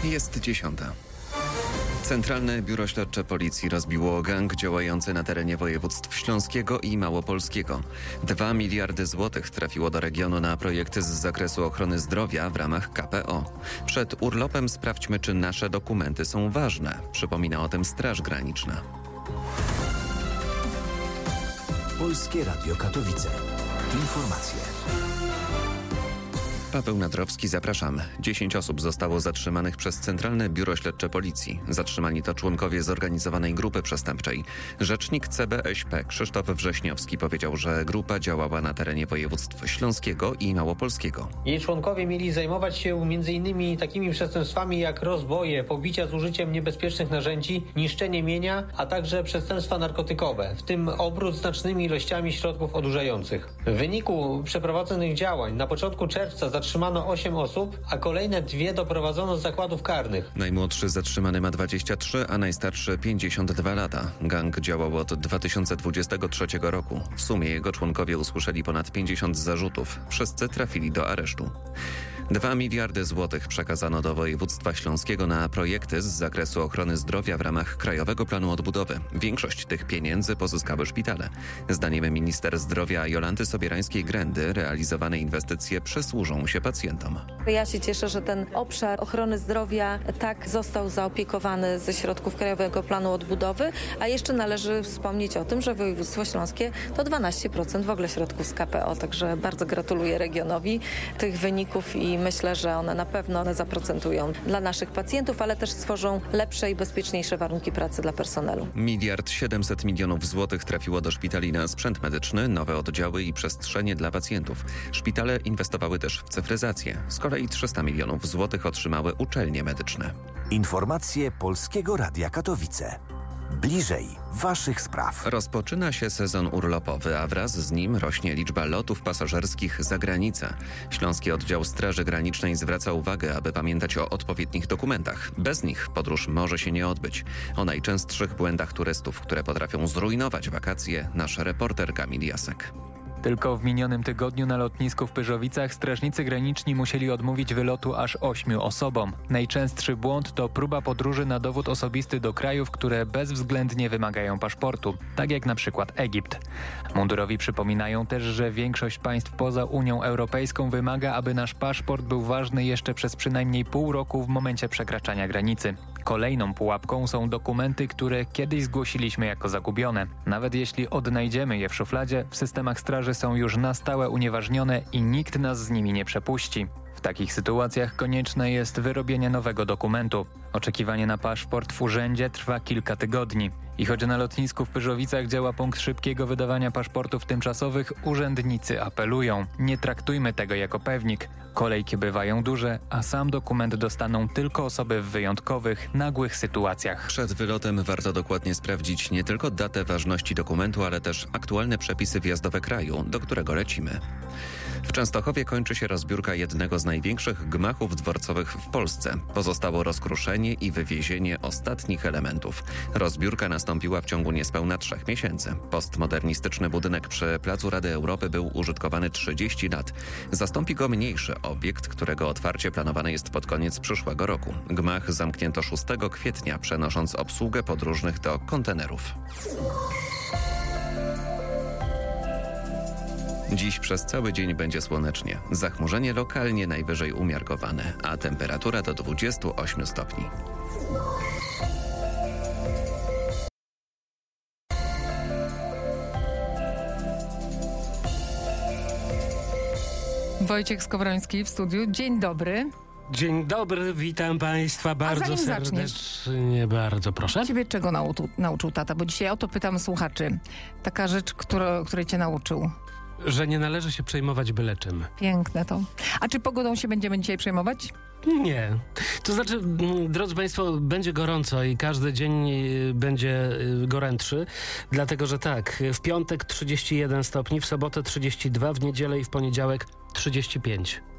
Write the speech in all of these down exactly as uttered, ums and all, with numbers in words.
Jest dziesiąta. Centralne Biuro Śledcze Policji rozbiło gang działający na terenie województw śląskiego i małopolskiego. Dwa miliardy złotych trafiło do regionu na projekty z zakresu ochrony zdrowia w ramach K P O. Przed urlopem sprawdźmy, czy nasze dokumenty są ważne. Przypomina o tym Straż Graniczna. Polskie Radio Katowice. Informacje. Paweł Nadrowski, zapraszam. Dziesięć osób zostało zatrzymanych przez Centralne Biuro Śledcze Policji. Zatrzymani to członkowie zorganizowanej grupy przestępczej. Rzecznik C B Ś P Krzysztof Wrześniowski powiedział, że grupa działała na terenie województw śląskiego i małopolskiego. Jej członkowie mieli zajmować się między innymi takimi przestępstwami jak rozboje, pobicia z użyciem niebezpiecznych narzędzi, niszczenie mienia, a także przestępstwa narkotykowe, w tym obrót znacznymi ilościami środków odurzających. W wyniku przeprowadzonych działań na początku czerwca zatrzymano osiem osób, a kolejne dwie doprowadzono z zakładów karnych. Najmłodszy zatrzymany ma dwadzieścia trzy, a najstarszy pięćdziesiąt dwa lata. Gang działał od dwa tysiące dwudziestego trzeciego roku. W sumie jego członkowie usłyszeli ponad pięćdziesiąt zarzutów. Wszyscy trafili do aresztu. Dwa miliardy złotych przekazano do województwa śląskiego na projekty z zakresu ochrony zdrowia w ramach Krajowego Planu Odbudowy. Większość tych pieniędzy pozyskały szpitale. Zdaniem minister zdrowia Jolanty Sobierańskiej-Grendy realizowane inwestycje przysłużą się pacjentom. Ja się cieszę, że ten obszar ochrony zdrowia tak został zaopiekowany ze środków Krajowego Planu Odbudowy, a jeszcze należy wspomnieć o tym, że województwo śląskie to dwanaście procent w ogóle środków z K P O, także bardzo gratuluję regionowi tych wyników i myślę, że one na pewno zaprocentują dla naszych pacjentów, ale też stworzą lepsze i bezpieczniejsze warunki pracy dla personelu. Miliard siedemset milionów złotych trafiło do szpitali na sprzęt medyczny, nowe oddziały i przestrzenie dla pacjentów. Szpitale inwestowały też w cyfryzację. Z kolei trzysta milionów złotych otrzymały uczelnie medyczne. Informacje Polskiego Radia Katowice. Bliżej waszych spraw. Rozpoczyna się sezon urlopowy, a wraz z nim rośnie liczba lotów pasażerskich za granicę. Śląski Oddział Straży Granicznej zwraca uwagę, aby pamiętać o odpowiednich dokumentach. Bez nich podróż może się nie odbyć. O najczęstszych błędach turystów, które potrafią zrujnować wakacje, nasz reporter Kamil Jasek. Tylko w minionym tygodniu na lotnisku w Pyrzowicach strażnicy graniczni musieli odmówić wylotu aż ośmiu osobom. Najczęstszy błąd to próba podróży na dowód osobisty do krajów, które bezwzględnie wymagają paszportu, tak jak na przykład Egipt. Mundurowi przypominają też, że większość państw poza Unią Europejską wymaga, aby nasz paszport był ważny jeszcze przez przynajmniej pół roku w momencie przekraczania granicy. Kolejną pułapką są dokumenty, które kiedyś zgłosiliśmy jako zagubione. Nawet jeśli odnajdziemy je w szufladzie, w systemach straży są już na stałe unieważnione i nikt nas z nimi nie przepuści. W takich sytuacjach konieczne jest wyrobienie nowego dokumentu. Oczekiwanie na paszport w urzędzie trwa kilka tygodni. I choć na lotnisku w Pyrzowicach działa punkt szybkiego wydawania paszportów tymczasowych, urzędnicy apelują: nie traktujmy tego jako pewnik. Kolejki bywają duże, a sam dokument dostaną tylko osoby w wyjątkowych, nagłych sytuacjach. Przed wylotem warto dokładnie sprawdzić nie tylko datę ważności dokumentu, ale też aktualne przepisy wjazdowe kraju, do którego lecimy. W Częstochowie kończy się rozbiórka jednego z największych gmachów dworcowych w Polsce. Pozostało rozkruszenie i wywiezienie ostatnich elementów. Rozbiórka nastąpiła w ciągu niespełna trzech miesięcy. Postmodernistyczny budynek przy Placu Rady Europy był użytkowany trzydzieści lat. Zastąpi go mniejszy obiekt, którego otwarcie planowane jest pod koniec przyszłego roku. Gmach zamknięto szóstego kwietnia, przenosząc obsługę podróżnych do kontenerów. Dziś przez cały dzień będzie słonecznie. Zachmurzenie lokalnie najwyżej umiarkowane, a temperatura do dwudziestu ośmiu stopni. Wojciech Skowroński w studiu. Dzień dobry. Dzień dobry, witam Państwa bardzo serdecznie. Bardzo proszę. Ciebie czego nauczył, nauczył tata? Bo dzisiaj o to pytam słuchaczy. Taka rzecz, która, której cię nauczył. Że nie należy się przejmować byle czym. Piękne to. A czy pogodą się będziemy dzisiaj przejmować? Nie. To znaczy, drodzy Państwo, będzie gorąco i każdy dzień będzie gorętszy, dlatego że tak, w piątek trzydzieści jeden stopni, w sobotę trzydzieści dwa, w niedzielę i w poniedziałek trzydzieści pięć.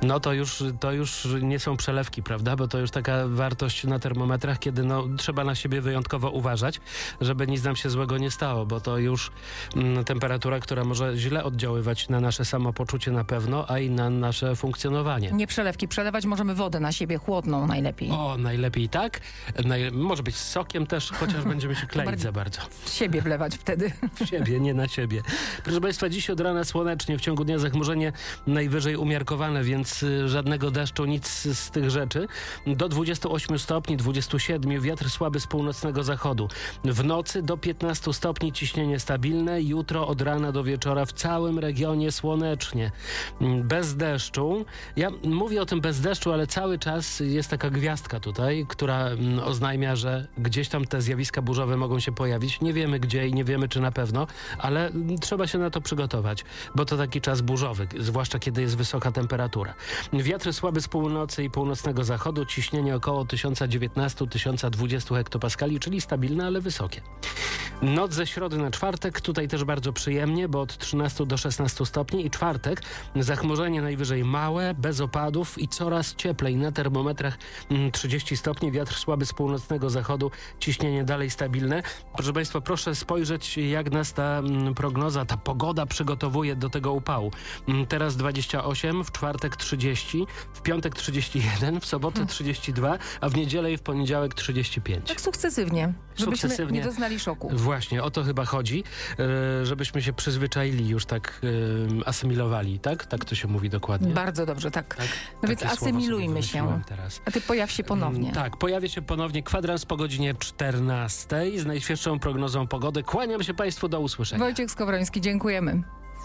no to już, to już nie są przelewki, prawda? Bo to już taka wartość na termometrach, kiedy no, trzeba na siebie wyjątkowo uważać, żeby nic nam się złego nie stało, bo to już mm, temperatura, która może źle oddziaływać na nasze samopoczucie na pewno, a i na nasze funkcjonowanie. Nie przelewki, przelewać możemy wodę na siebie, chłodną najlepiej. O, najlepiej tak. Naj... Może być z sokiem też, chociaż będziemy się kleić za bardzo. W siebie wlewać wtedy. W siebie, nie na siebie. Proszę Państwa, dziś od rana słonecznie, w ciągu dnia zachmurzenie najwyżej umiarkowane, więc y, żadnego deszczu, nic z tych rzeczy. Do dwudziestu ośmiu stopni, dwudziestu siedmiu, wiatr słaby z północnego zachodu. W nocy do piętnastu stopni, ciśnienie stabilne. Jutro od rana do wieczora w całym regionie słonecznie. Bez deszczu. Ja mówię o tym bez deszczu, ale cały czas jest taka gwiazdka tutaj, która mm, oznajmia, że gdzieś tam te zjawiska burzowe mogą się pojawić. Nie wiemy gdzie i nie wiemy czy na pewno, ale mm, trzeba się na to przygotować, bo to taki czas burzowy, zwłaszcza kiedy jest wysoka temperatura. Wiatry słabe z północy i północnego zachodu, ciśnienie około tysiąc dziewiętnaście do tysiąc dwadzieścia hektopaskali, czyli stabilne, ale wysokie. Noc ze środy na czwartek, tutaj też bardzo przyjemnie, bo od trzynastu do szesnastu stopni i czwartek zachmurzenie najwyżej małe, bez opadów i coraz cieplej. Na termometrach trzydzieści stopni, wiatr słaby z północnego zachodu, ciśnienie dalej stabilne. Proszę Państwa, proszę spojrzeć, jak nas ta prognoza, ta pogoda przygotowuje do tego upału. Teraz dwadzieścia osiem, w czwartek trzydzieści, w piątek trzydzieści jeden, w sobotę trzydzieści dwa, a w niedzielę i w poniedziałek trzydzieści pięć. Tak sukcesywnie, żebyśmy Sukcesywnie. nie doznali szoku. Właśnie, o to chyba chodzi, żebyśmy się przyzwyczaili, już tak asymilowali, tak? Tak to się mówi dokładnie. Bardzo dobrze, tak. tak? No więc Takie słowo asymilujmy sobie się. teraz. A ty pojaw się ponownie. Tak, pojawia się ponownie kwadrans po godzinie czternastej z najświeższą prognozą pogody. Kłaniam się Państwu, do usłyszenia. Wojciech Skowroński, dziękujemy.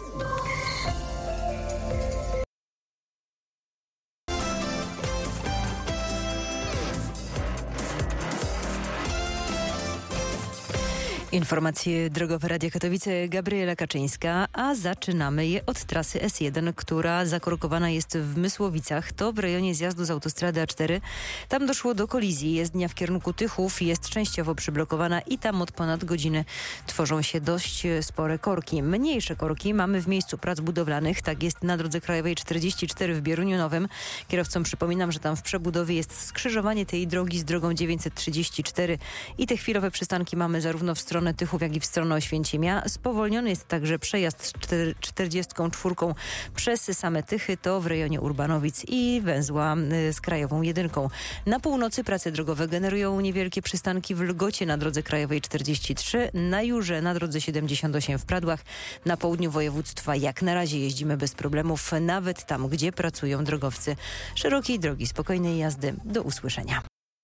Informacje drogowe Radia Katowice, Gabriela Kaczyńska, a zaczynamy je od trasy S jeden, która zakorkowana jest w Mysłowicach. To w rejonie zjazdu z autostrady A cztery. Tam doszło do kolizji. Jezdnia w kierunku Tychów jest częściowo przyblokowana i tam od ponad godziny tworzą się dość spore korki. Mniejsze korki mamy w miejscu prac budowlanych. Tak jest na drodze krajowej czterdzieści cztery w Bieruniu Nowym. Kierowcom przypominam, że tam w przebudowie jest skrzyżowanie tej drogi z drogą dziewięćset trzydzieści cztery i te chwilowe przystanki mamy zarówno w stronę Tychów, jak i w stronę Oświęcimia. Spowolniony jest także przejazd czterdziestką czwórką przez same Tychy, to w rejonie Urbanowic i węzła z krajową jedynką. Na północy prace drogowe generują niewielkie przystanki w Lgocie na drodze krajowej czterdzieści trzy, na Jurze na drodze siedemdziesiąt osiem w Pradłach. Na południu województwa jak na razie jeździmy bez problemów, nawet tam, gdzie pracują drogowcy. Szerokiej drogi, spokojnej jazdy. Do usłyszenia.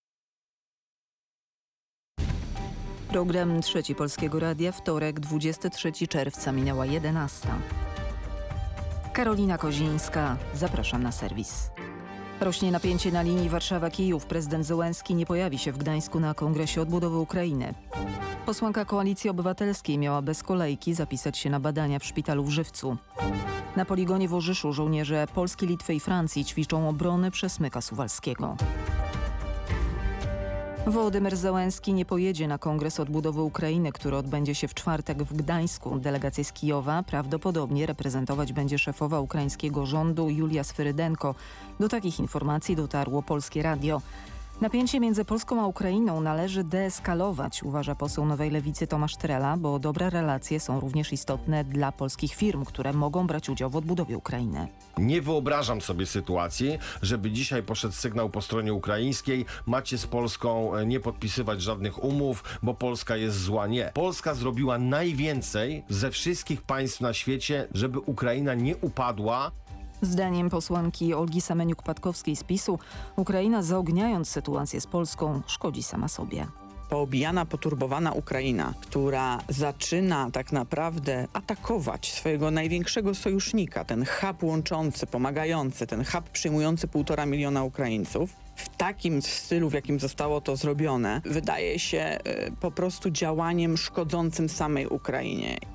Program Trzeci Polskiego Radia, wtorek, dwudziestego trzeciego czerwca, minęła jedenasta. Karolina Kozińska, zapraszam na serwis. Rośnie napięcie na linii Warszawa-Kijów. Prezydent Zełenski nie pojawi się w Gdańsku na Kongresie Odbudowy Ukrainy. Posłanka Koalicji Obywatelskiej miała bez kolejki zapisać się na badania w szpitalu w Żywcu. Na poligonie w Orzyszu żołnierze Polski, Litwy i Francji ćwiczą obrony Przesmyka Suwalskiego. Wołodymyr Zełenski nie pojedzie na Kongres Odbudowy Ukrainy, który odbędzie się w czwartek w Gdańsku. Delegację z Kijowa prawdopodobnie reprezentować będzie szefowa ukraińskiego rządu Julia Swyrydenko. Do takich informacji dotarło Polskie Radio. Napięcie między Polską a Ukrainą należy deeskalować, uważa poseł Nowej Lewicy Tomasz Trela, bo dobre relacje są również istotne dla polskich firm, które mogą brać udział w odbudowie Ukrainy. Nie wyobrażam sobie sytuacji, żeby dzisiaj poszedł sygnał po stronie ukraińskiej: macie z Polską nie podpisywać żadnych umów, bo Polska jest zła. Nie. Polska zrobiła najwięcej ze wszystkich państw na świecie, żeby Ukraina nie upadła. Zdaniem posłanki Olgi Semeniuk-Patkowskiej z PiSu, Ukraina, zaogniając sytuację z Polską, szkodzi sama sobie. Poobijana, poturbowana Ukraina, która zaczyna tak naprawdę atakować swojego największego sojusznika, ten hub łączący, pomagający, ten hub przyjmujący półtora miliona Ukraińców, w takim stylu, w jakim zostało to zrobione, wydaje się y, po prostu działaniem szkodzącym samej Ukrainie.